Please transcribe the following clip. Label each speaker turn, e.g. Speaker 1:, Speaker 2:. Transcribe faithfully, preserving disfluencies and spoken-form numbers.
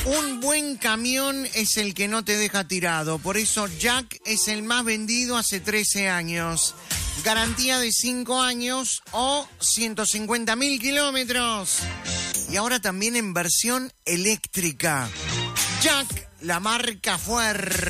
Speaker 1: Un buen camión es el que no te deja tirado. Por eso Jack es el más vendido hace trece años. Garantía de cinco años o ciento cincuenta mil kilómetros. Y ahora también en versión eléctrica. Jack, la marca fuerte.